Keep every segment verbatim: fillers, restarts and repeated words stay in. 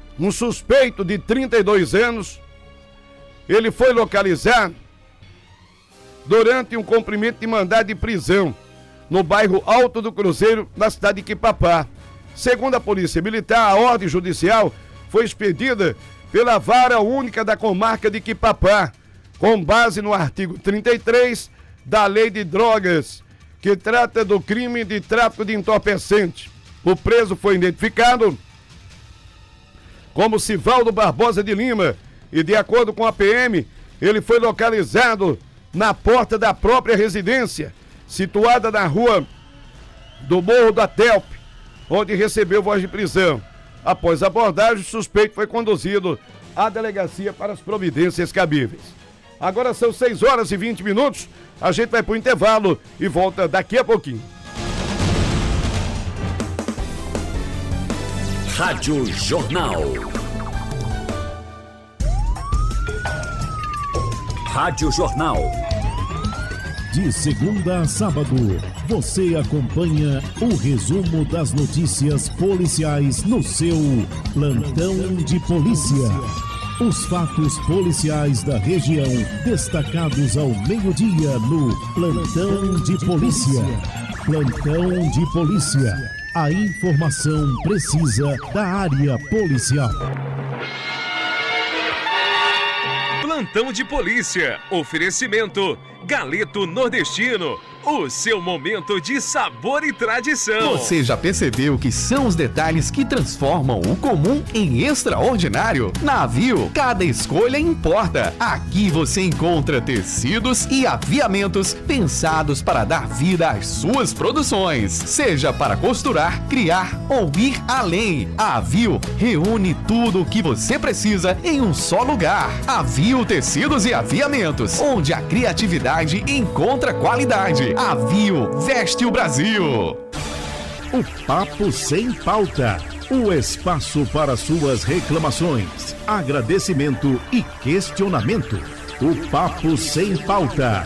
um suspeito de trinta e dois anos. Ele foi localizado durante um cumprimento de mandado de prisão no bairro Alto do Cruzeiro, na cidade de Quipapá. Segundo a Polícia Militar, a ordem judicial foi expedida pela Vara Única da Comarca de Quipapá, com base no artigo trinta e três da Lei de Drogas, que trata do crime de tráfico de entorpecente. O preso foi identificado como Sivaldo Barbosa de Lima e, de acordo com a P M, ele foi localizado na porta da própria residência, situada na rua do Morro da Telpe, onde recebeu voz de prisão. Após a abordagem, o suspeito foi conduzido à delegacia para as providências cabíveis. Agora são seis horas e vinte minutos, a gente vai para o intervalo e volta daqui a pouquinho. Rádio Jornal. Rádio Jornal. De segunda a sábado, você acompanha o resumo das notícias policiais no seu Plantão de Polícia. Os fatos policiais da região, destacados ao meio-dia no Plantão de Polícia. Plantão de Polícia. A informação precisa da área policial. Plantão de Polícia. Oferecimento Galeto Nordestino. O seu momento de sabor e tradição. Você já percebeu que são os detalhes que transformam o comum em extraordinário? Na Avio, cada escolha importa. Aqui você encontra tecidos e aviamentos pensados para dar vida às suas produções. Seja para costurar, criar ou ir além. A Avio reúne tudo o que você precisa em um só lugar. Avio Tecidos e Aviamentos, onde a criatividade encontra qualidade. Avio veste o Brasil. O Papo Sem Pauta. O espaço para suas reclamações, agradecimento e questionamento. O Papo Sem Pauta.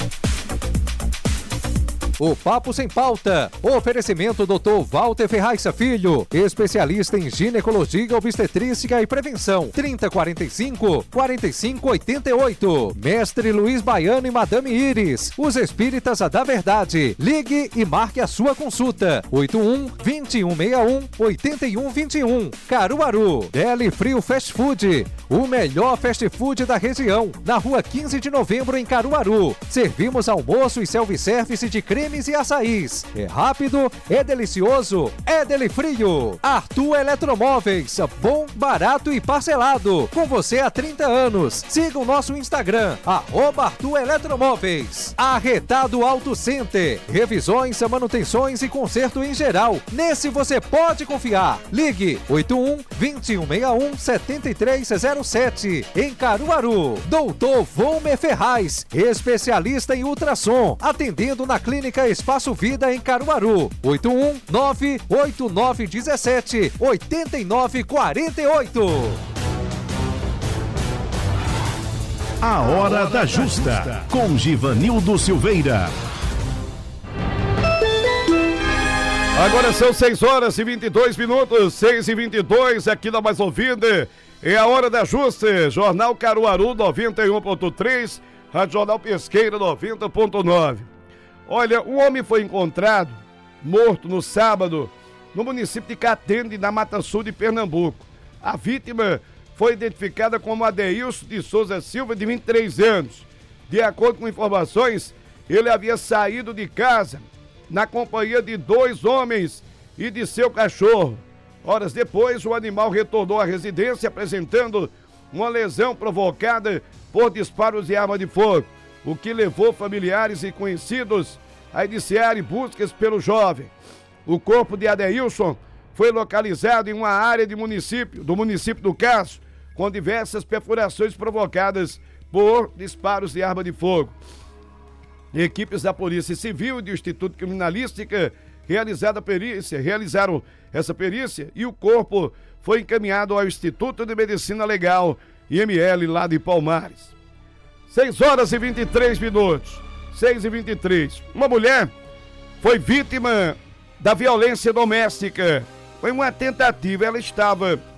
O Papo Sem Pauta. Oferecimento doutor Walter Ferraz Filho, especialista em ginecologia, obstetrícia e prevenção. trinta, quarenta e cinco, quarenta e cinco, oitenta e oito. Mestre Luiz Baiano e Madame Iris, os espíritas da verdade. Ligue e marque a sua consulta. oito um, vinte e um, sessenta e um, oitenta e um, vinte e um. Caruaru. Deli Frio Fast Food, o melhor fast food da região. Na rua quinze de novembro, em Caruaru. Servimos almoço e self-service de creme e açaís. É rápido, é delicioso, é Deli Frio. Arthur Eletromóveis, bom, barato e parcelado. Com você há trinta anos. Siga o nosso Instagram, arroba Arthur Eletromóveis. Arretado Auto Center, revisões, manutenções e conserto em geral. Nesse você pode confiar. Ligue oito um, vinte e um, sessenta e um, setenta e três zero sete. Em Caruaru. Doutor Volmer Ferraz, especialista em ultrassom, atendendo na clínica Espaço Vida em Caruaru. oito um, nove oito nove um sete, oito nove quatro oito. A Hora da Justa, com Givanildo Silveira. Agora são seis horas e vinte e dois minutos, seis e vinte e dois, aqui na Mais Ouvida. É a Hora da Justa, Jornal Caruaru noventa e um ponto três, Rádio Jornal Pesqueira noventa ponto nove. Olha, um homem foi encontrado morto no sábado no município de Catende, na Mata Sul de Pernambuco. A vítima foi identificada como Adeilson de Souza Silva, de vinte e três anos. De acordo com informações, ele havia saído de casa na companhia de dois homens e de seu cachorro. Horas depois, o animal retornou à residência apresentando uma lesão provocada por disparos de arma de fogo, o que levou familiares e conhecidos a iniciarem buscas pelo jovem. O corpo de Adeilson foi localizado em uma área de município, do município do Caço, com diversas perfurações provocadas por disparos de arma de fogo. Equipes da Polícia Civil e do Instituto Criminalística realizaram, a perícia, realizaram essa perícia e o corpo foi encaminhado ao Instituto de Medicina Legal, I M L, lá de Palmares. seis horas e vinte e três minutos. seis e vinte e três. Uma mulher foi vítima da violência doméstica. Foi uma tentativa. Ela estava